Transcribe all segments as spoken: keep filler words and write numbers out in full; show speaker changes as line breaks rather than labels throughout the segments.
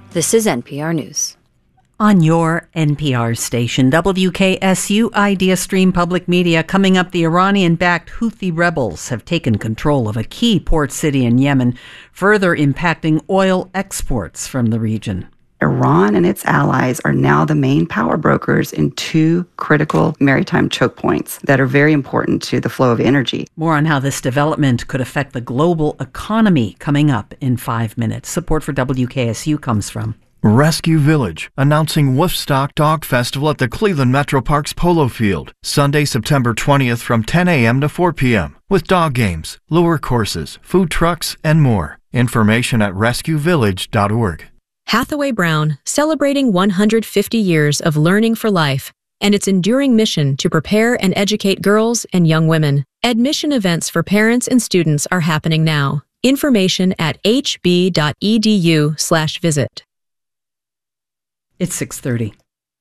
This is N P R News.
On your N P R station, W K S U Idea Stream Public Media. Coming up, the Iranian-backed Houthi rebels have taken control of a key port city in Yemen, further impacting oil exports from the region.
Iran and its allies are now the main power brokers in two critical maritime choke points that are very important to the flow of energy.
More on how this development could affect the global economy coming up in five minutes. Support for W K S U comes from
Rescue Village, announcing Woofstock Dog Festival at the Cleveland Metro Parks Polo Field, Sunday, September twentieth from ten a.m. to four p.m. with dog games, lure courses, food trucks, and more. Information at rescue village dot org.
Hathaway Brown, celebrating one hundred fifty years of learning for life and its enduring mission to prepare and educate girls and young women. Admission events for parents and students are happening now. Information at h b dot e d u slash visit.
It's six thirty.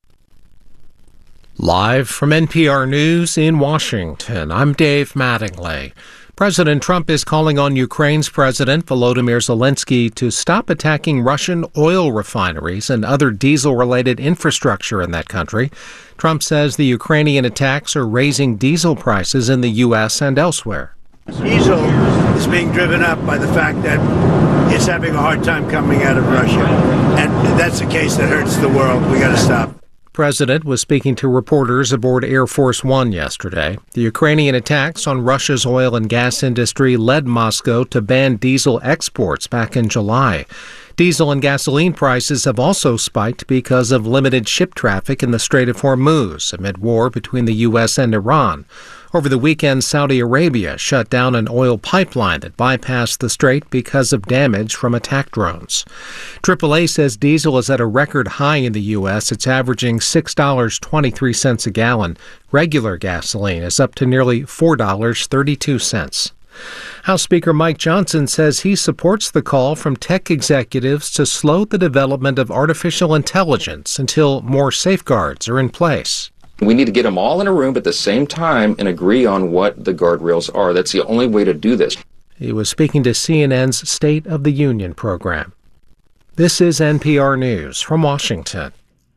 Live from N P R News in Washington, I'm Dave Mattingly. President Trump is calling on Ukraine's President Volodymyr Zelensky to stop attacking Russian oil refineries and other diesel-related infrastructure in that country. Trump says the Ukrainian attacks are raising diesel prices in the U S and elsewhere.
Diesel is being driven up by the fact that it's having a hard time coming out of Russia. And that's a case that hurts the world. We got to stop.
The president was speaking to reporters aboard Air Force One yesterday. The Ukrainian attacks on Russia's oil and gas industry led Moscow to ban diesel exports back in July. Diesel and gasoline prices have also spiked because of limited ship traffic in the Strait of Hormuz amid war between the U S and Iran. Over the weekend, Saudi Arabia shut down an oil pipeline that bypassed the strait because of damage from attack drones. triple A says diesel is at a record high in the U S. It's averaging six dollars and twenty-three cents a gallon. Regular gasoline is up to nearly four dollars and thirty-two cents. House Speaker Mike Johnson says he supports the call from tech executives to slow the development of artificial intelligence until more safeguards are in place.
We need to get them all in a room at the same time and agree on what the guardrails are. That's the only way to do this.
He was speaking to C N N's State of the Union program. This is N P R News from Washington.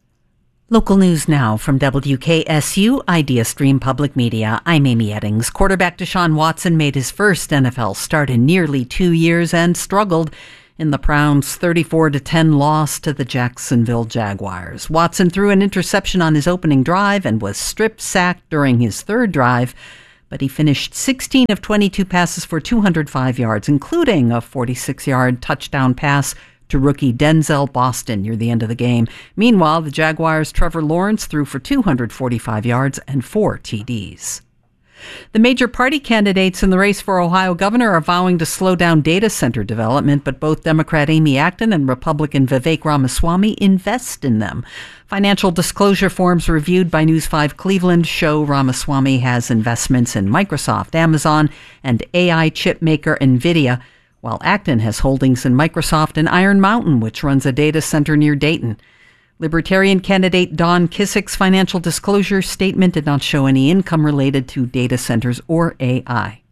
Local news now from W K S U Idea Stream Public Media. I'm Amy Eddings. Quarterback Deshaun Watson made his first N F L start in nearly two years and struggled in the Browns' thirty-four to ten loss to the Jacksonville Jaguars. Watson threw an interception on his opening drive and was strip-sacked during his third drive, but he finished sixteen of twenty-two passes for two hundred five yards, including a forty-six-yard touchdown pass to rookie Denzel Boston near the end of the game. Meanwhile, the Jaguars' Trevor Lawrence threw for two hundred forty-five yards and four T Ds. The major party candidates in the race for Ohio governor are vowing to slow down data center development, but both Democrat Amy Acton and Republican Vivek Ramaswamy invest in them. Financial disclosure forms reviewed by News five Cleveland show Ramaswamy has investments in Microsoft, Amazon, and A I chip maker NVIDIA, while Acton has holdings in Microsoft and Iron Mountain, which runs a data center near Dayton. Libertarian candidate Don Kissick's financial disclosure statement did not show any income related to data centers or A I.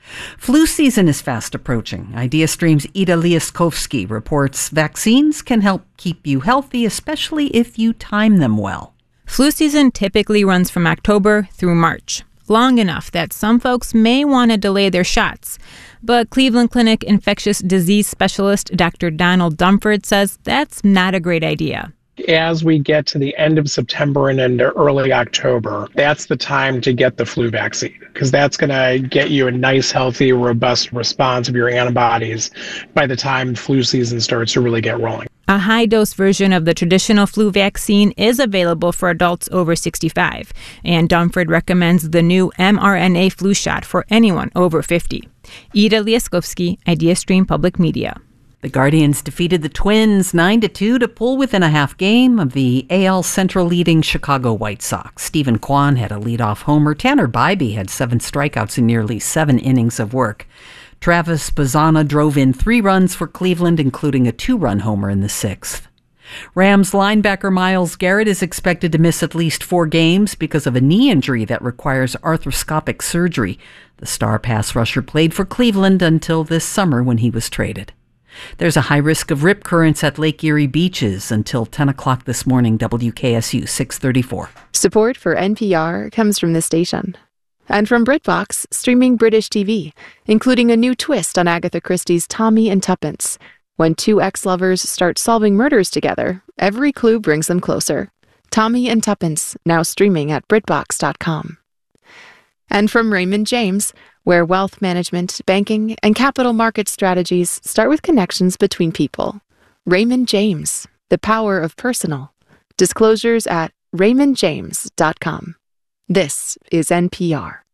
Flu season is fast approaching. IdeaStream's Ida Liaskovsky reports vaccines can help keep you healthy, especially if you time them well.
Flu season typically runs from October through March, long enough that some folks may want to delay their shots. But Cleveland Clinic infectious disease specialist Doctor Donald Dunford says that's not a great idea.
As we get to the end of September and into early October, that's the time to get the flu vaccine, because that's going to get you a nice, healthy, robust response of your antibodies by the time flu season starts to really get rolling.
A high-dose version of the traditional flu vaccine is available for adults over sixty-five, and Dunford recommends the new mRNA flu shot for anyone over fifty. Ida Liaskovsky, IdeaStream Public Media.
The Guardians defeated the Twins nine to two to pull within a half game of the A L Central leading Chicago White Sox. Stephen Kwan had a leadoff homer. Tanner Bybee had seven strikeouts in nearly seven innings of work. Travis Bazzana drove in three runs for Cleveland, including a two-run homer in the sixth. Rams linebacker Myles Garrett is expected to miss at least four games because of a knee injury that requires arthroscopic surgery. The star pass rusher played for Cleveland until this summer when he was traded. There's a high risk of rip currents at Lake Erie beaches until ten o'clock this morning. W K S U six thirty-four.
Support for N P R comes from this station. And from BritBox, streaming British T V, including a new twist on Agatha Christie's Tommy and Tuppence. When two ex-lovers start solving murders together, every clue brings them closer. Tommy and Tuppence, now streaming at Britbox dot com. And from Raymond James, where wealth management, banking, and capital market strategies start with connections between people. Raymond James, the power of personal. Disclosures at raymond james dot com. This is N P R.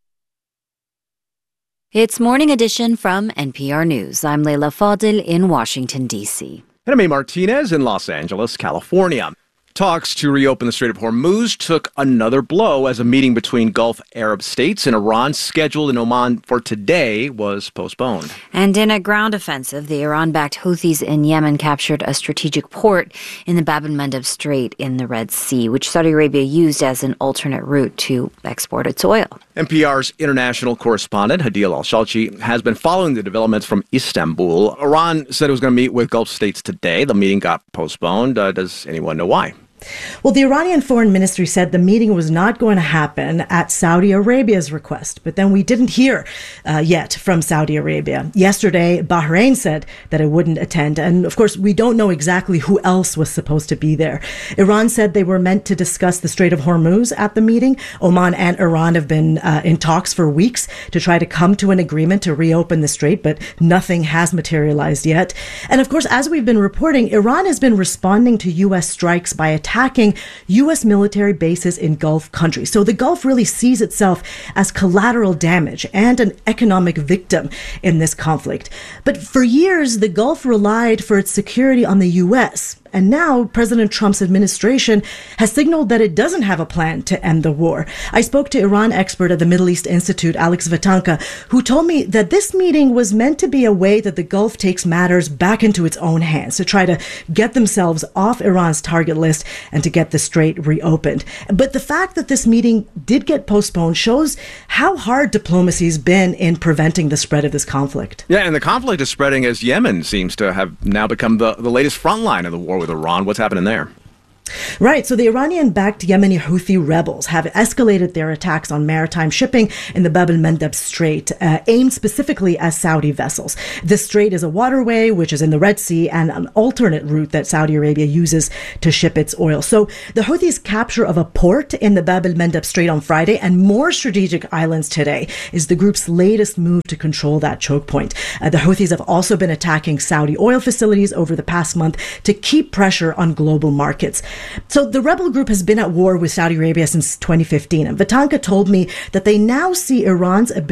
It's Morning Edition from N P R News. I'm Leila Fadil in Washington, D C.
And I'm A. Martinez in Los Angeles, California. Talks to reopen the Strait of Hormuz took another blow as a meeting between Gulf Arab states and Iran scheduled in Oman for today was postponed.
And in a ground offensive, the Iran-backed Houthis in Yemen captured a strategic port in the Bab el-Mandeb Strait in the Red Sea, which Saudi Arabia used as an alternate route to export its oil.
N P R's international correspondent, Hadeel Al-Shalchi, has been following the developments from Istanbul. Iran said it was going to meet with Gulf states today. The meeting got postponed. Uh, does anyone know why?
Well, the Iranian Foreign Ministry said the meeting was not going to happen at Saudi Arabia's request, but then we didn't hear uh, yet from Saudi Arabia. Yesterday, Bahrain said that it wouldn't attend, and of course, we don't know exactly who else was supposed to be there. Iran said they were meant to discuss the Strait of Hormuz at the meeting. Oman and Iran have been uh, in talks for weeks to try to come to an agreement to reopen the strait, but nothing has materialized yet. And of course, as we've been reporting, Iran has been responding to U S strikes by attacking attacking U S military bases in Gulf countries. So the Gulf really sees itself as collateral damage and an economic victim in this conflict. But for years, the Gulf relied for its security on the U S. And now President Trump's administration has signaled that it doesn't have a plan to end the war. I spoke to Iran expert at the Middle East Institute, Alex Vatanka, who told me that this meeting was meant to be a way that the Gulf takes matters back into its own hands to try to get themselves off Iran's target list and to get the strait reopened. But the fact that this meeting did get postponed shows how hard diplomacy's been in preventing the spread of this conflict.
Yeah, and the conflict is spreading as Yemen seems to have now become the, the latest front line of the war with Iran. What's happening there?
Right. So the Iranian-backed Yemeni Houthi rebels have escalated their attacks on maritime shipping in the Bab el-Mandeb Strait, uh, aimed specifically at Saudi vessels. This strait is a waterway which is in the Red Sea and an alternate route that Saudi Arabia uses to ship its oil. So the Houthis' capture of a port in the Bab el-Mandeb Strait on Friday and more strategic islands today is the group's latest move to control that choke point. Uh, the Houthis have also been attacking Saudi oil facilities over the past month to keep pressure on global markets. So the rebel group has been at war with Saudi Arabia since twenty fifteen, and Vatanka told me that they now see Iran's ability